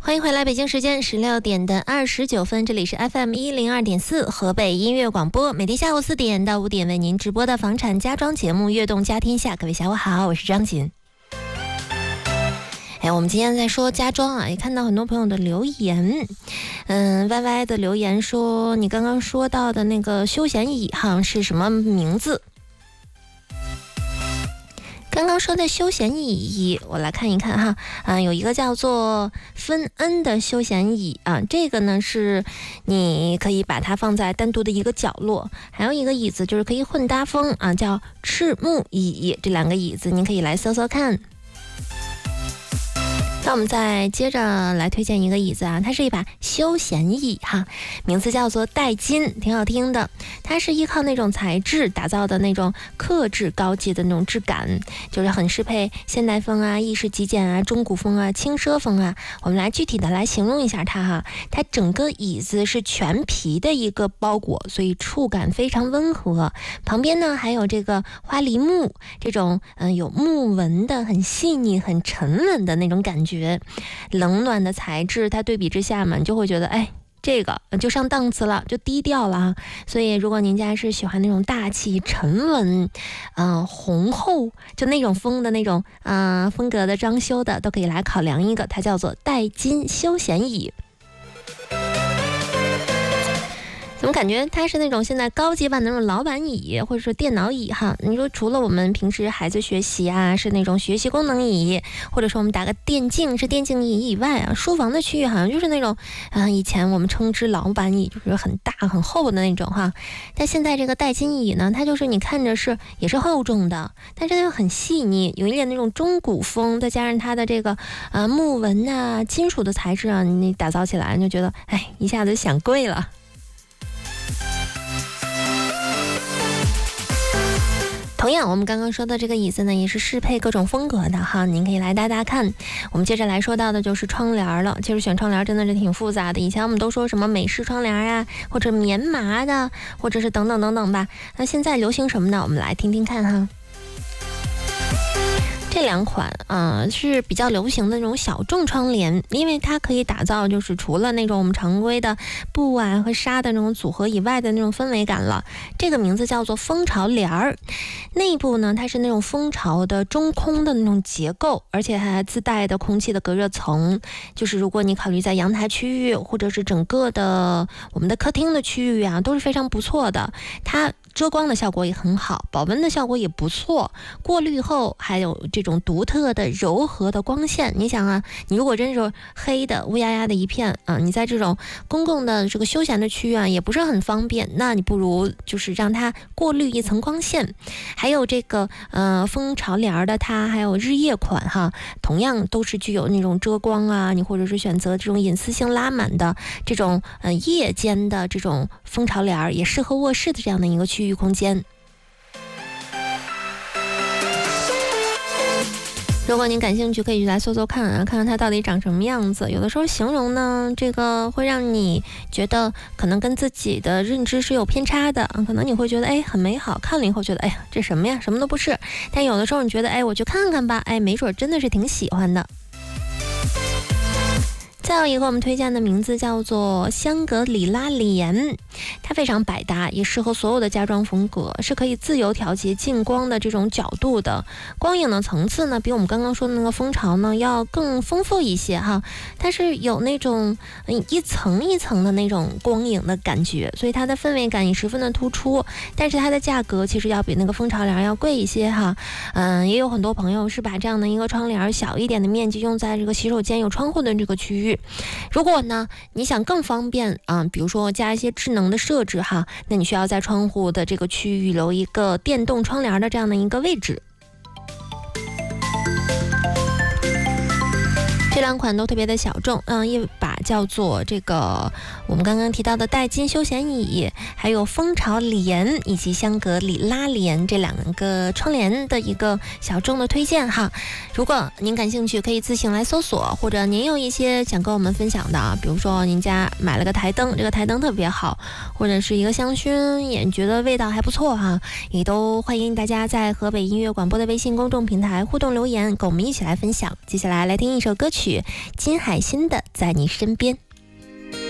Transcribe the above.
欢迎回来，北京时间16:29，这里是 FM102.4 河北音乐广播，每天下午4点到5点为您直播的房产家装节目《悦动家天下》。各位下午好，我是张锦。我们今天在说家装啊，也看到很多朋友的留言。YY 的留言说，你刚刚说到的那个休闲椅哈是什么名字？刚刚说的休闲椅，我来看一看哈，有一个叫做芬恩的休闲椅啊，这个呢是你可以把它放在单独的一个角落，还有一个椅子就是可以混搭风啊，叫赤木椅，这两个椅子您可以来搜搜看。那我们再接着来推荐一个椅子啊，它是一把休闲椅哈，名字叫做戴金，挺好听的。它是依靠那种材质打造的那种克制高级的那种质感，就是很适配现代风啊、意式极简啊、中古风啊、轻奢风啊。我们来具体的来形容一下它哈，它整个椅子是全皮的一个包裹，所以触感非常温和。旁边呢还有这个花梨木，这种有木纹的很细腻、很沉稳的那种感觉。冷暖的材质，它对比之下嘛，你就会觉得这个就上档次了，就低调了。所以如果您家是喜欢那种大气沉稳宏厚就那种风的那种风格的装修的，都可以来考量一个，它叫做戴金休闲椅。怎么感觉它是那种现在高级版的那种老板椅或者说电脑椅哈？你说除了我们平时孩子学习啊是那种学习功能椅，或者说我们打个电竞是电竞椅以外啊，书房的区域好像就是那种以前我们称之老板椅，就是很大很厚的那种哈。但现在这个戴金椅呢，它就是你看着也是厚重的，但是它又很细腻，有一点那种中古风，再加上它的这个木纹啊金属的材质啊，你打造起来就觉得一下子想贵了。同样我们刚刚说的这个椅子呢，也是适配各种风格的哈，您可以来搭搭看。我们接着来说到的就是窗帘了，其实选窗帘真的是挺复杂的，以前我们都说什么美式窗帘啊，或者棉麻的，或者是等等等等吧，那现在流行什么呢？我们来听听看哈。这两款是比较流行的那种小众窗帘，因为它可以打造就是除了那种我们常规的布啊和纱的那种组合以外的那种氛围感了。这个名字叫做蜂巢帘儿，内部呢它是那种蜂巢的中空的那种结构，而且还自带的空气的隔热层，就是如果你考虑在阳台区域或者是整个的我们的客厅的区域啊，都是非常不错的。它遮光的效果也很好，保温的效果也不错，过滤后还有这种独特的柔和的光线。你想啊，你如果真是黑的乌压压的一片你在这种公共的这个休闲的区域啊，也不是很方便，那你不如就是让它过滤一层光线。还有这个蜂巢帘的，它还有日夜款哈，同样都是具有那种遮光啊，你或者是选择这种隐私性拉满的这种夜间的这种蜂巢帘，也适合卧室的这样的一个区域空间。如果您感兴趣，可以来搜搜看看看它到底长什么样子。有的时候形容呢，这个会让你觉得可能跟自己的认知是有偏差的，可能你会觉得很美好，看了以后觉得这什么呀，什么都不是。但有的时候你觉得我去看看吧，没准真的是挺喜欢的。再有一个我们推荐的名字叫做香格里拉帘，它非常百搭，也适合所有的家装风格，是可以自由调节进光的这种角度的，光影的层次呢比我们刚刚说的那个蜂巢呢要更丰富一些哈，它是有那种一层一层的那种光影的感觉，所以它的氛围感也十分的突出，但是它的价格其实要比那个蜂巢帘要贵一些哈。也有很多朋友是把这样的一个窗帘小一点的面积用在这个洗手间有窗户的这个区域。如果呢你想更方便比如说加一些智能的设置哈，那你需要在窗户的这个区域留一个电动窗帘的这样的一个位置。这两款都特别的小众，一把叫做这个我们刚刚提到的戴金休闲椅，还有蜂巢帘以及香格里拉帘这2个窗帘的一个小众的推荐哈。如果您感兴趣，可以自行来搜索，或者您有一些想跟我们分享的啊，比如说您家买了个台灯，这个台灯特别好，或者是一个香薰，也觉得味道还不错哈，也都欢迎大家在河北音乐广播的微信公众平台互动留言，跟我们一起来分享。接下来来听一首歌曲，金海心的《在你身边》。